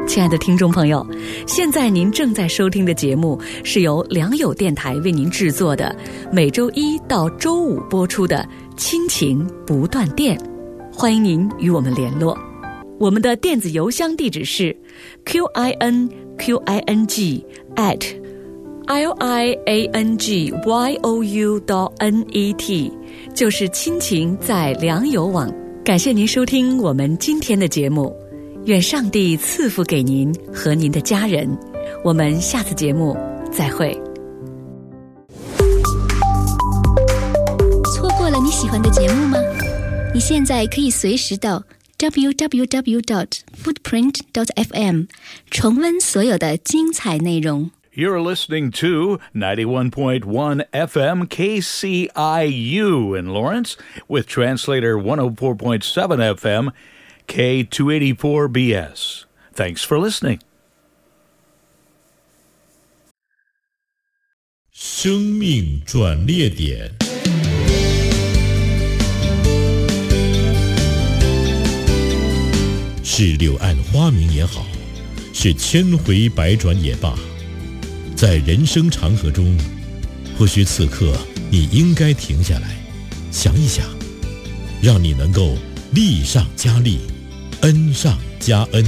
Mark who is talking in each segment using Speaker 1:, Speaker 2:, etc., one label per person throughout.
Speaker 1: 亲爱的听众朋友，现在您正在收听的节目是由良友电台为您制作的，每周一到周五播出的亲情不断电。欢迎您与我们联络，我们的电子邮箱地址是 QINQING@liangyou.net， 就是亲情在良友网。感谢您收听我们今天的节目，愿上帝赐福给您和您的家人。我们下次节目再会。
Speaker 2: 错过了你喜欢的节目吗？你现在可以随时到 www.footprint.fm 重温所有的精彩内容。
Speaker 3: You're listening to 91.1 FM KCIU in Lawrence with translator 104.7 FM K284BS. Thanks for listening.
Speaker 4: 生命转捩点，是柳暗花明也好，是千回百转也罢，在人生长河中，或许此刻你应该停下来想一想，让你能够力上加力，恩上加恩。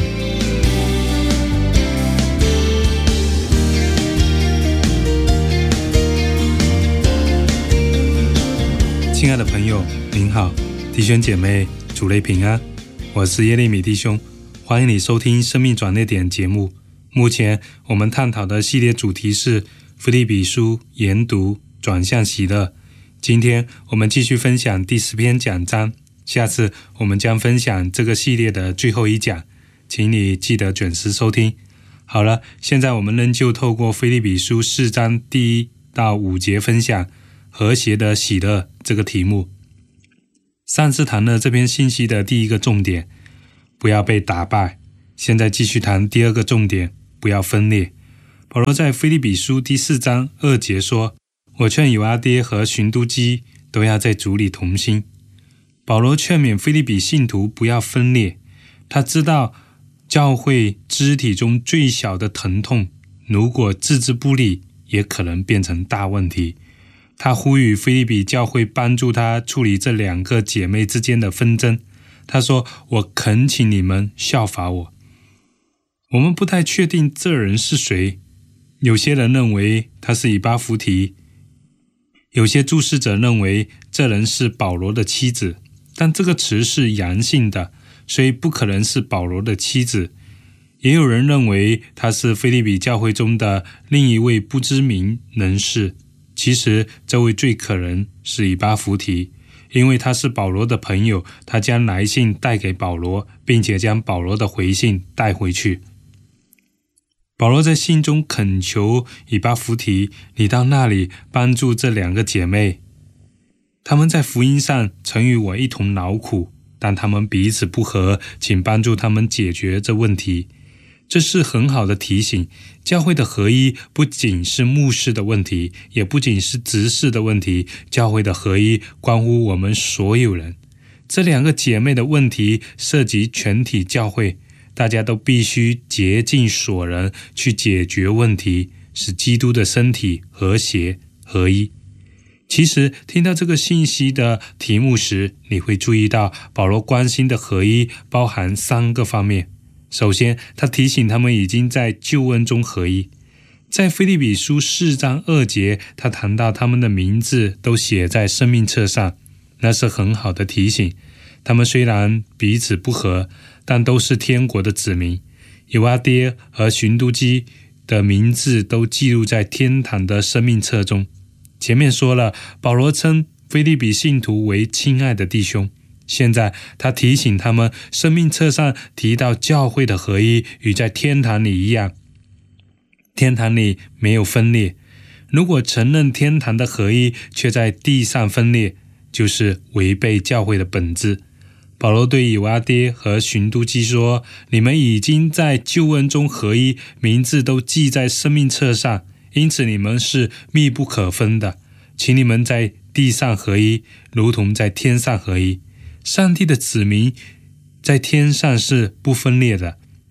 Speaker 5: 亲爱的朋友您好，弟兄姐妹主内平安，我是耶利米弟兄，欢迎你收听生命转捩点节目。目前我们探讨的系列主题是腓立比书研读转向喜乐。今天我们继续分享第10篇讲章，下次我们将分享这个系列的最后一讲，请你记得准时收听。好了，现在我们仍旧透过腓立比书4章第1到5节分享和谐的喜乐这个题目。上次谈了这篇信息的第一个重点，不要被打败。现在继续谈第二个重点，不要分裂。保罗在腓立比书第4章2节说，我劝友阿爹和寻都基都要在主里同心。保罗劝勉腓立比信徒不要分裂，他知道教会肢体中最小的疼痛，如果置之不理，也可能变成大问题。他呼吁腓立比教会帮助他处理这2个姐妹之间的纷争。他说，我恳请你们效法我。我们不太确定这人是谁，有些人认为他是以巴弗提，有些注释者认为这人是保罗的妻子，但这个词是阳性的，所以不可能是保罗的妻子。也有人认为他是腓立比教会中的另一位不知名人士，其实这位最可能是以巴弗提，因为他是保罗的朋友，他将来信带给保罗，并且将保罗的回信带回去。保罗在信中恳求以巴弗提，你到那里帮助这2个姐妹，他们在福音上曾与我一同劳苦，但他们彼此不和，请帮助他们解决这问题。这是很好的提醒，教会的合一不仅是牧师的问题，也不仅是执事的问题，教会的合一关乎我们所有人。这2个姐妹的问题涉及全体教会，大家都必须竭尽所能去解决问题，使基督的身体和谐合一。其实听到这个信息的题目时，你会注意到保罗关心的合一包含3个方面。首先，他提醒他们已经在救恩中合一。在腓立比书4章2节，他谈到他们的名字都写在生命册上，那是很好的提醒。他们虽然彼此不和，但都是天国的子民。友阿爹和寻都基的名字都记录在天堂的生命册中。前面说了，保罗称腓立比信徒为亲爱的弟兄，现在他提醒他们，生命册上提到教会的合一与在天堂里一样，天堂里没有分裂。如果承认天堂的合一，却在地上分裂，就是违背教会的本质。保罗对以阿爹和寻都基说，你们已经在救恩中合一，名字都记在生命册上，因此你们是密不可分的，请你们在地上合一，如同在天上合一。上帝的子民在天上是不分裂的，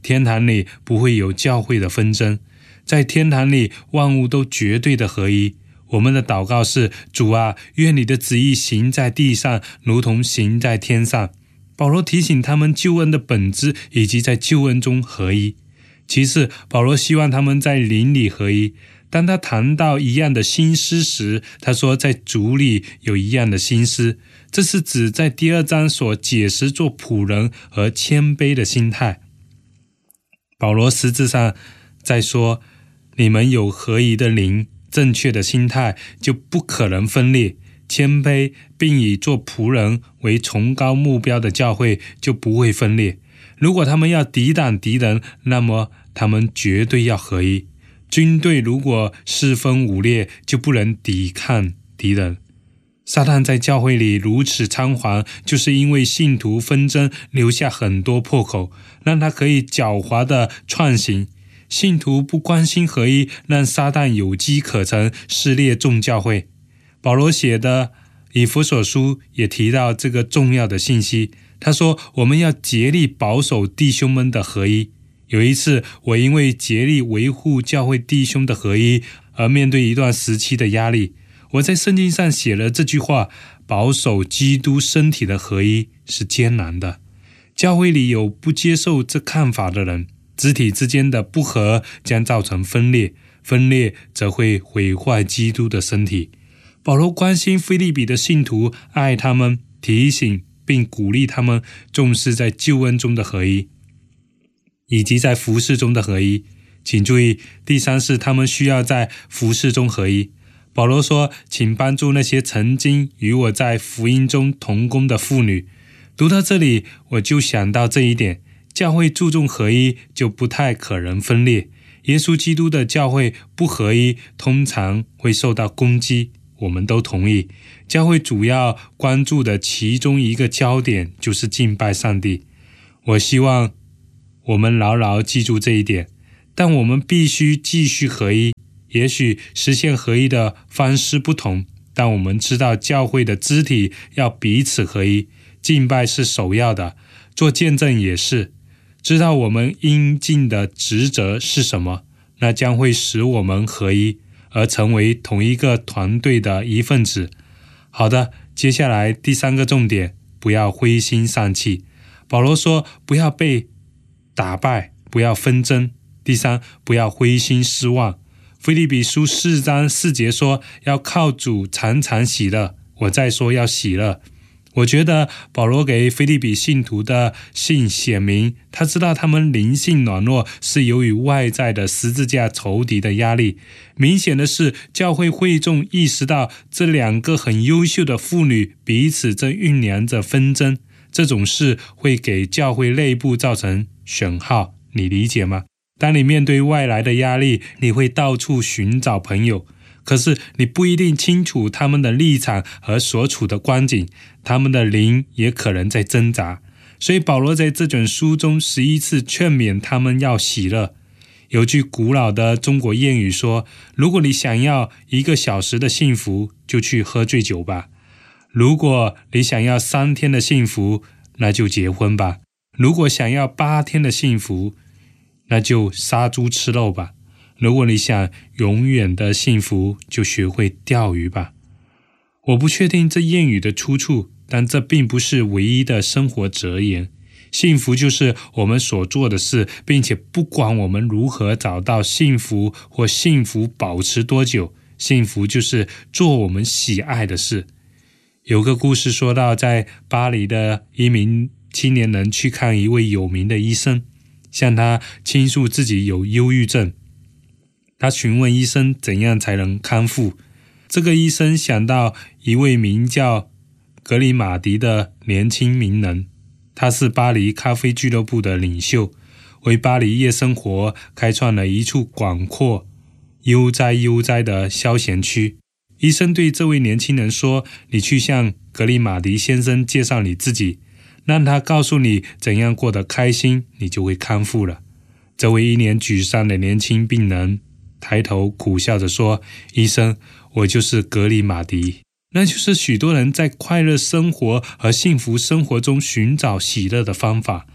Speaker 5: 天堂里不会有教会的纷争，在天堂里万物都绝对的合一。我们的祷告是，主啊，愿你的旨意行在地上，如同行在天上。保罗提醒他们救恩的本质以及在救恩中合一。其次，保罗希望他们在灵里合一。当他谈到一样的心思时，他说在主里有一样的心思，这是指在第2章所解释做仆人和谦卑的心态。保罗实质上在说，你们有合一的灵，正确的心态，就不可能分裂。谦卑并以做仆人为崇高目标的教会就不会分裂。如果他们要抵挡敌人，那么他们绝对要合一。军队如果四分五裂，就不能抵抗敌人。撒旦在教会里如此猖狂，就是因为信徒纷争留下很多破口，让他可以狡猾地创行。信徒不关心合一，让撒旦有机可乘，撕裂众教会。保罗写的以弗所书也提到这个重要的信息，他说我们要竭力保守弟兄们的合一。有一次，我因为竭力维护教会弟兄的合一而面对一段时期的压力。我在圣经上写了这句话，保守基督身体的合一是艰难的。教会里有不接受这看法的人，肢体之间的不合将造成分裂，分裂则会毁坏基督的身体。保罗关心腓立比的信徒，爱他们，提醒并鼓励他们重视在救恩中的合一，以及在服事中的合一。请注意，第3是他们需要在服事中合一。保罗说，请帮助那些曾经与我在福音中同工的妇女。读到这里，我就想到这一点，教会注重合一，就不太可能分裂。耶稣基督的教会不合一，通常会受到攻击，我们都同意。教会主要关注的其中一个焦点就是敬拜上帝。我希望我们牢牢记住这一点，但我们必须继续合一。也许实现合一的方式不同，但我们知道教会的肢体要彼此合一，敬拜是首要的，做见证也是。知道我们应尽的职责是什么，那将会使我们合一，而成为同一个团队的一份子。好的，接下来第3个重点，不要灰心丧气。保罗说，不要被打败，不要纷争。第3，不要灰心失望。腓立比书4章4节说，要靠主常常喜乐。我再说要喜乐。我觉得保罗给腓立比信徒的信显明，他知道他们灵性软弱是由于外在的十字架仇敌的压力。明显的是，教会会众意识到这2个很优秀的妇女彼此正酝酿着纷争，这种事会给教会内部造成损耗，你理解吗？当你面对外来的压力，你会到处寻找朋友，可是你不一定清楚他们的立场和所处的光景，他们的灵也可能在挣扎。所以保罗在这卷书中11次劝勉他们要喜乐。有句古老的中国谚语说，如果你想要1个小时的幸福，就去喝醉酒吧；如果你想要3天的幸福，那就结婚吧；如果想要8天的幸福，那就杀猪吃肉吧；如果你想永远的幸福，就学会钓鱼吧。我不确定这谚语的出处，但这并不是唯一的生活哲言。幸福就是我们所做的事，并且不管我们如何找到幸福或幸福保持多久，幸福就是做我们喜爱的事。有个故事说到，在巴黎的一名青年人去看一位有名的医生，向他倾诉自己有忧郁症。他询问医生怎样才能康复。这个医生想到一位名叫格里马迪的年轻名人，他是巴黎咖啡俱乐部的领袖，为巴黎夜生活开创了一处广阔悠哉的消闲区。医生对这位年轻人说，你去向格里马迪先生介绍你自己，让他告诉你怎样过得开心，你就会康复了。这位一脸沮丧的年轻病人抬头苦笑着说，医生，我就是格里马迪。那就是许多人在快乐生活和幸福生活中寻找喜乐的方法。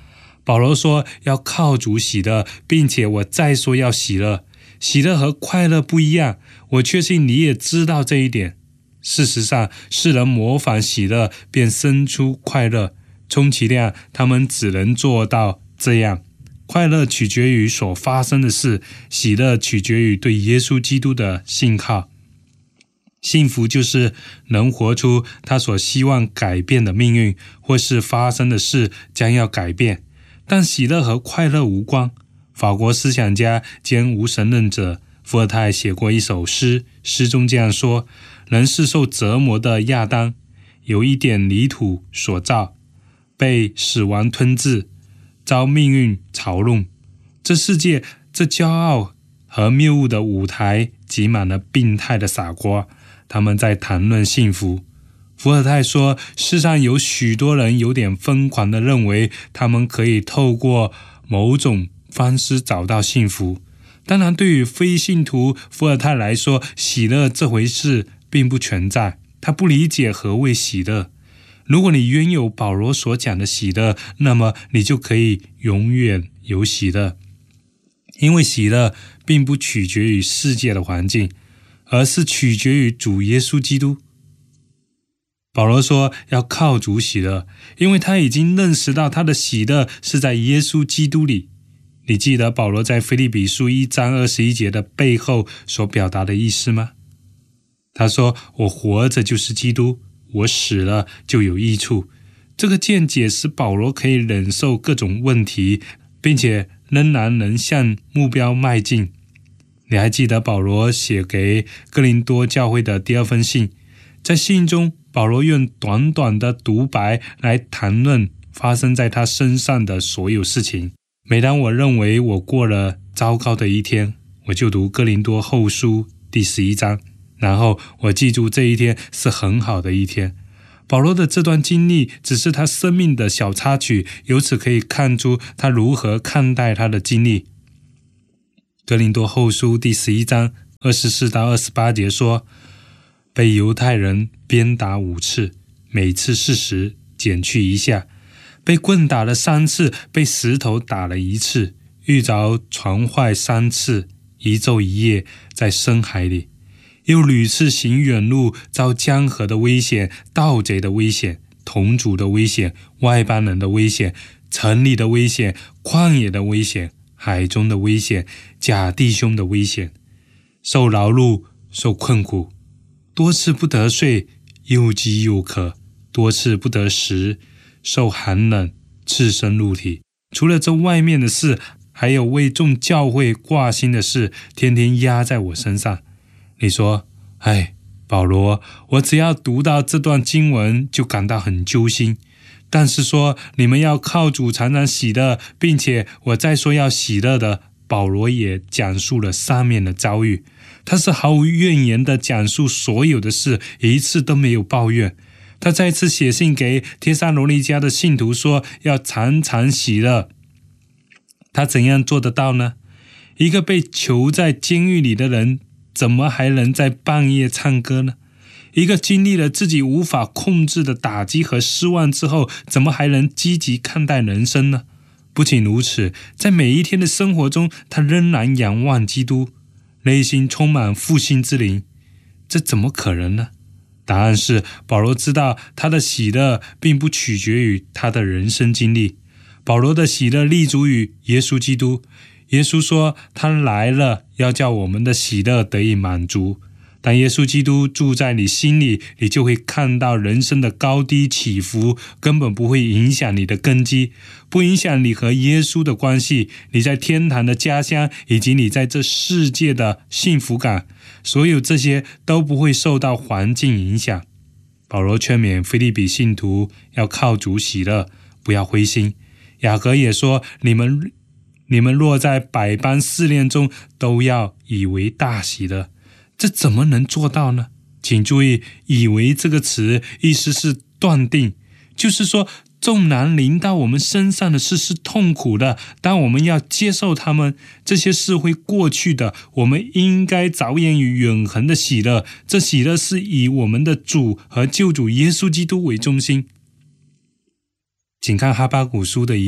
Speaker 5: 保罗说要靠主喜乐，并且我再说要喜乐。喜乐和快乐不一样，我确信你也知道这一点。事实上，世人模仿喜乐，便生出快乐，充其量他们只能做到这样。快乐取决于所发生的事，喜乐取决于对耶稣基督的信靠。幸福就是能活出他所希望改变的命运，或是发生的事将要改变。但喜乐和快乐无关。法国思想家兼无神论者伏尔泰写过一首诗，诗中这样说：人是受折磨的亚当，由一点泥土所造，被死亡吞噬，遭命运嘲弄。这世界，这骄傲和谬误的舞台挤满了病态的傻瓜，他们在谈论幸福。伏尔泰说，世上有许多人有点疯狂地认为他们可以透过某种方式找到幸福。当然，对于非信徒伏尔泰来说，喜乐这回事并不存在，他不理解何谓喜乐。如果你拥有保罗所讲的喜乐，那么你就可以永远有喜乐，因为喜乐并不取决于世界的环境，而是取决于主耶稣基督。保罗说要靠主喜乐，因为他已经认识到他的喜乐是在耶稣基督里。你记得保罗在腓立比书1章21节的背后所表达的意思吗？他说，我活着就是基督，我死了就有益处。这个见解使保罗可以忍受各种问题，并且仍然能向目标迈进。你还记得保罗写给哥林多教会的第2封信，在信中保罗用短短的独白来谈论发生在他身上的所有事情。每当我认为我过了糟糕的一天，我就读哥林多后书第11章，然后我记住这一天是很好的一天。保罗的这段经历只是他生命的小插曲，由此可以看出他如何看待他的经历。哥林多后书第11章24到28节说，被犹太人鞭打5次，每次40减去1下，被棍打了3次，被石头打了1次，遇着船坏3次，1昼1夜在深海里，又屡次行远路，遭江河的危险、盗贼的危险、同族的危险、外邦人的危险、城里的危险、旷野的危险、海中的危险、假弟兄的危险，受劳碌，受困苦，多次不得睡，又饥又渴，多次不得食，受寒冷，赤身露体。除了这外面的事，还有为众教会挂心的事，天天压在我身上。你说，保罗，我只要读到这段经文就感到很揪心。但是说你们要靠主常常喜乐，并且我再说要喜乐的，保罗也讲述了上面的遭遇。他是毫无怨言地讲述所有的事，一次都没有抱怨。他再次写信给帖撒罗尼迦的信徒说要常常喜乐。他怎样做得到呢？一个被囚在监狱里的人，怎么还能在半夜唱歌呢？一个经历了自己无法控制的打击和失望之后，怎么还能积极看待人生呢？不仅如此，在每一天的生活中，他仍然仰望基督，内心充满复兴之灵。这怎么可能呢？答案是，保罗知道他的喜乐并不取决于他的人生经历。保罗的喜乐立足于耶稣基督。耶稣说他来了，要叫我们的喜乐得以满足。当耶稣基督住在你心里，你就会看到人生的高低起伏根本不会影响你的根基，不影响你和耶稣的关系，你在天堂的家乡，以及你在这世界的幸福感，所有这些都不会受到环境影响。保罗劝勉腓立比信徒要靠主喜乐，不要灰心。雅各也说，你们若在百般试炼中，都要以为大喜乐。这怎么能做到呢？请注意，以为这个词意思是断定，就是说纵然临到我们身上的事是痛苦的，当我们要接受它们，这些事会过去的，我们应该着眼于永恒的喜乐。这喜乐是以我们的主和救主耶稣基督为中心。请看哈巴谷书的一段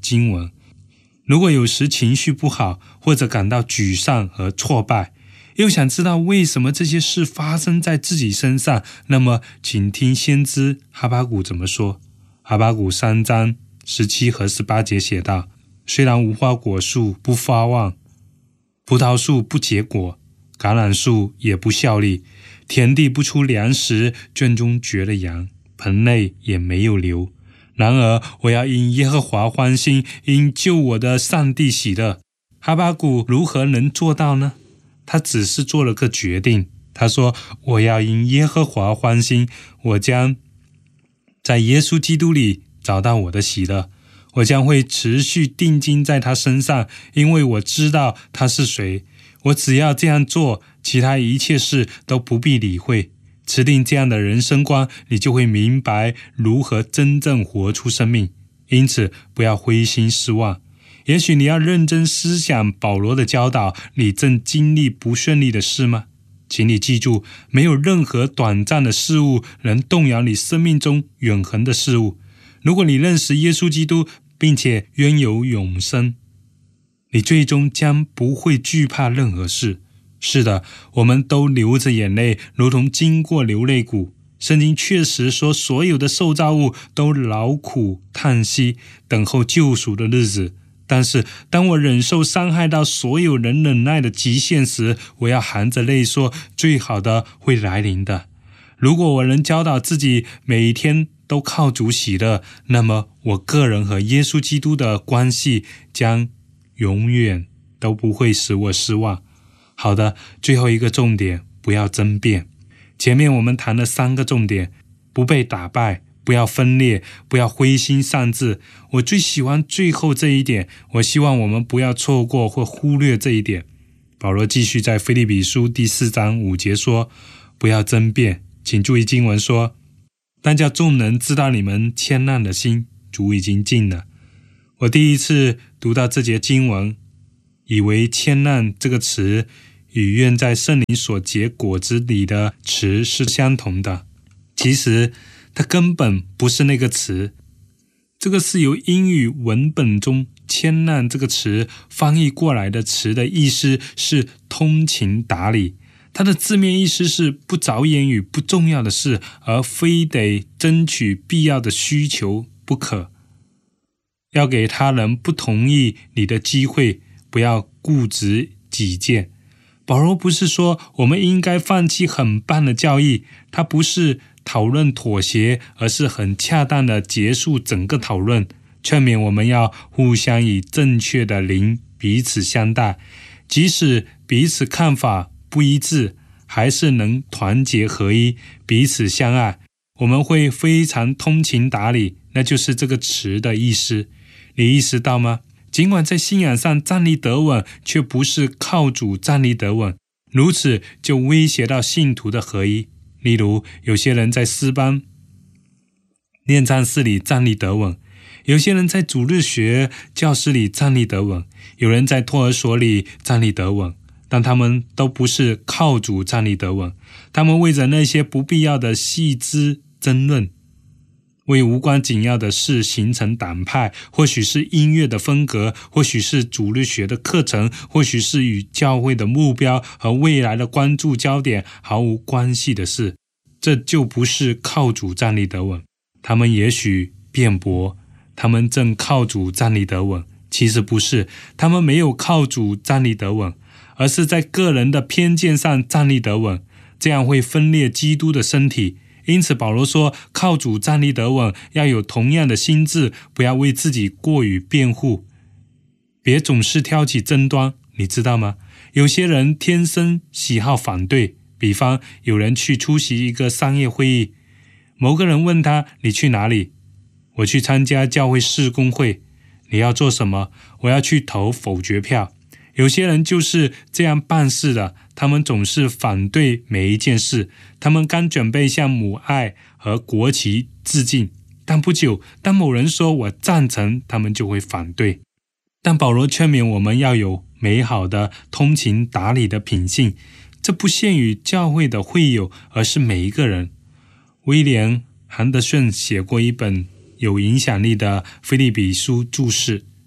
Speaker 5: 经文。如果有时情绪不好，或者感到沮丧和挫败，又想知道为什么这些事发生在自己身上，那么请听先知哈巴谷怎么说。哈巴谷3章17和18节写道：虽然无花果树不发旺，葡萄树不结果，橄榄树也不效力，田地不出粮食，圈中绝了羊，盆内也没有流。然而我要因耶和华欢心，因救我的上帝喜乐。哈巴谷如何能做到呢？他只是做了个决定，他说：我要因耶和华欢心，我将在耶稣基督里找到我的喜乐，我将会持续定睛在他身上，因为我知道他是谁。我只要这样做，其他一切事都不必理会。持定这样的人生观，你就会明白如何真正活出生命。因此不要灰心失望。也许你要认真思想保罗的教导，你正经历不顺利的事吗？请你记住，没有任何短暂的事物能动摇你生命中永恒的事物。如果你认识耶稣基督，并且拥有永生，你最终将不会惧怕任何事。是的，我们都流着眼泪，如同经过流泪谷。圣经确实说，所有的受造物都劳苦叹息，等候救赎的日子。但是当我忍受伤害到所有人忍耐的极限时，我要含着泪说，最好的会来临的。如果我能教导自己每一天都靠主喜乐，那么我个人和耶稣基督的关系将永远都不会使我失望。好的，最后一个重点，不要争辩。前面我们谈了3个重点：不被打败，不要分裂，不要灰心丧志。我最喜欢最后这一点，我希望我们不要错过或忽略这一点。保罗继续在腓立比书第4章5节说：不要争辩。请注意经文说：但叫众人知道你们谦让的心，主已经尽了。我第一次读到这节经文，以为谦让这个词与愿在圣灵所结果子里的词是相同的。其实它根本不是那个词，这个是由英语文本中谦让这个词翻译过来的词的意思是通情达理。它的字面意思是不着眼于不重要的事，而非得争取必要的需求不可。要给他人不同意你的机会，不要固执己见。保罗不是说我们应该放弃很棒的教义，他不是讨论妥协，而是很恰当的结束整个讨论，劝勉我们要互相以正确的灵彼此相待，即使彼此看法不一致，还是能团结合一，彼此相爱。我们会非常通情达理，那就是这个词的意思。你意识到吗？尽管在信仰上站立得稳，却不是靠主站立得稳，如此就威胁到信徒的合一。例如，有些人在诗班念唱室里站立得稳，有些人在主日学教室里站立得稳，有人在托儿所里站立得稳，但他们都不是靠主站立得稳。他们为着那些不必要的细枝争论，为无关紧要的事形成党派，或许是音乐的风格，或许是主日学的课程，或许是与教会的目标和未来的关注焦点毫无关系的事。这就不是靠主站立得稳。他们也许辩驳，他们正靠主站立得稳，其实不是，他们没有靠主站立得稳，而是在个人的偏见上站立得稳，这样会分裂基督的身体。因此保罗说，靠主站立得稳，要有同样的心志，不要为自己过于辩护，别总是挑起争端。你知道吗？有些人天生喜好反对，比方有人去出席一个商业会议，某个人问他，你去哪里？我去参加教会事工会。你要做什么？我要去投否决票。有些人就是这样办事的，他们总是反对每一件事。他们刚准备向母爱和国旗致敬，但不久，当某人说我赞成，他们就会反对。但保罗劝勉我们要有美好的通情达理的品性，这不限于教会的会友，而是每一个人。威廉·韩德逊写过一本有影响力的腓立比书注释，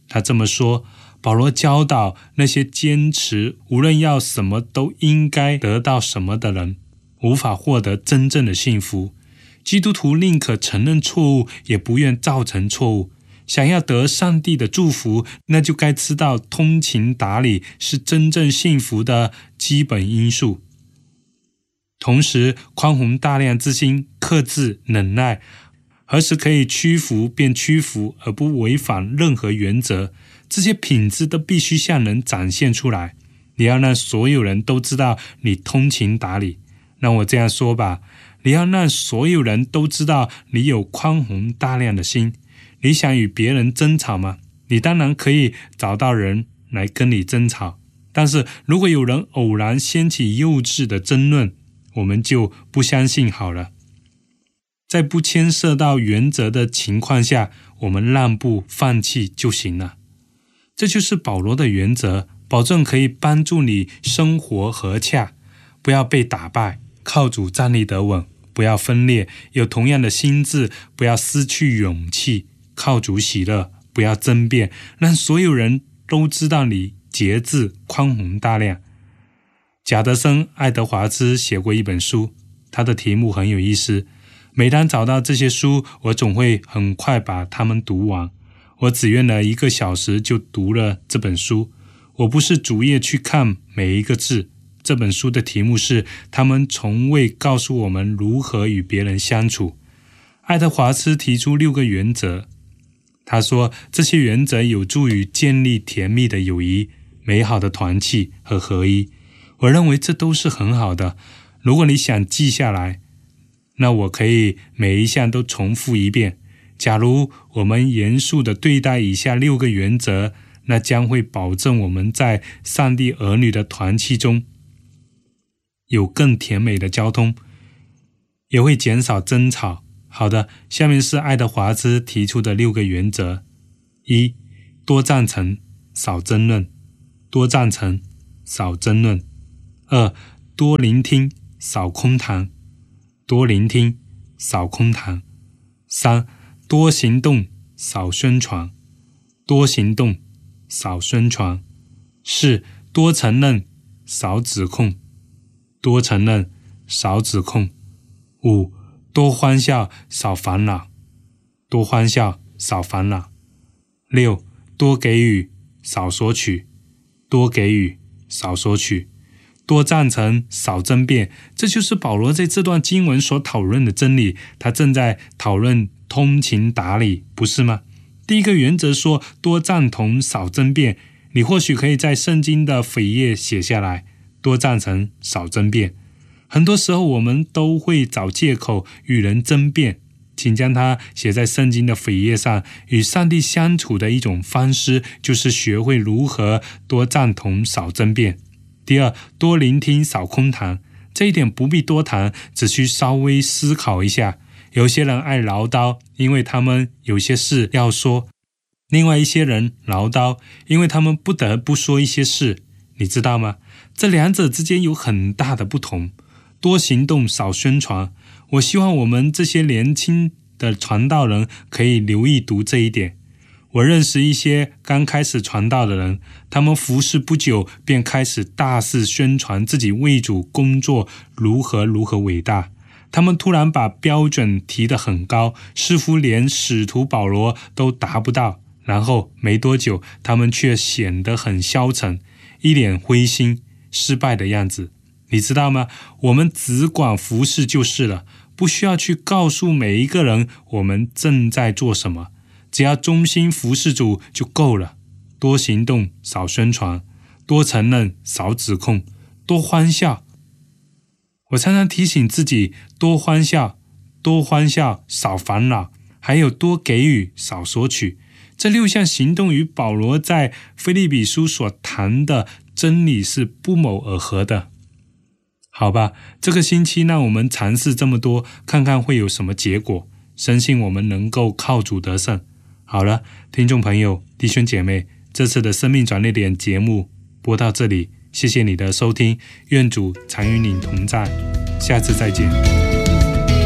Speaker 5: 他这么说，保罗教导那些坚持无论要什么都应该得到什么的人，无法获得真正的幸福。基督徒宁可承认错误，也不愿造成错误。想要得上帝的祝福，那就该知道通情达理是真正幸福的基本因素。同时，宽宏大量之心、克制、忍耐，何时可以屈服便屈服，而不违反任何原则，这些品质都必须向人展现出来。你要让所有人都知道你通情达理。让我这样说吧，你要让所有人都知道你有宽宏大量的心。你想与别人争吵吗？你当然可以找到人来跟你争吵，但是如果有人偶然掀起幼稚的争论，我们就不相信好了。在不牵涉到原则的情况下，我们让步放弃就行了。这就是保罗的原则，保证可以帮助你生活和洽，不要被打败，靠主站立得稳，不要分裂，有同样的心志，不要失去勇气，靠主喜乐，不要争辩，让所有人都知道你节制、宽宏大量。贾德森·爱德华兹写过一本书，他的题目很有意思。每当找到这些书，我总会很快把它们读完。我只用了1个小时就读了这本书。我不是逐页去看每一个字。这本书的题目是他们从未告诉我们如何与别人相处。爱德华兹提出6个原则。他说，这些原则有助于建立甜蜜的友谊、美好的团契和合一。我认为这都是很好的。如果你想记下来，那我可以每一项都重复一遍。假如我们严肃地对待以下6个原则，那将会保证我们在上帝儿女的团契中有更甜美的交通，也会减少争吵。好的，下面是爱德华兹提出的6个原则。1. 多赞成，少争论。多赞成，少争论。2. 多聆听，少空谈。多聆听，少空谈。3. 多行动，少宣传。多行动，少宣传。4. 多承认，少指控。多承认，少指控。5. 多欢笑，少烦恼。多欢笑，少烦恼。6. 多给予，少索取。多给予，少索取。多赞成，少争辩。这就是保罗在这段经文所讨论的真理。他正在讨论通情达理，不是吗？第1个原则说多赞同，少争辩。你或许可以在圣经的扉页写下来，多赞成，少争辩。很多时候我们都会找借口与人争辩，请将它写在圣经的扉页上。与上帝相处的一种方式，就是学会如何多赞同，少争辩。第2，多聆听，少空谈。这一点不必多谈，只需稍微思考一下。有些人爱唠叨，因为他们有些事要说；另外一些人唠叨，因为他们不得不说一些事。你知道吗？这2者之间有很大的不同。多行动，少宣传。我希望我们这些年轻的传道人可以留意读这一点。我认识一些刚开始传道的人，他们服侍不久便开始大肆宣传自己为主工作如何伟大。他们突然把标准提得很高，似乎连使徒保罗都达不到，然后没多久他们却显得很消沉，一脸灰心失败的样子。你知道吗？我们只管服侍就是了，不需要去告诉每一个人我们正在做什么，只要忠心服侍主就够了。多行动，少宣传。多承认，少指控。多欢笑。我常常提醒自己，多欢笑，多欢笑，少烦恼，还有多给予，少索取。这6项行动与保罗在腓立比书所谈的真理是不谋而合的。好吧，这个星期让我们尝试这么多，看看会有什么结果。深信我们能够靠主得胜。好了，听众朋友、弟兄姐妹，这次的生命转捩点节目播到这里，谢谢你的收听，愿主常与你同在，下次再见。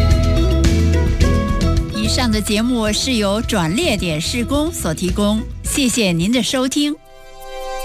Speaker 6: 以上的节目是由转捩点事工所提供， 谢谢您的收听，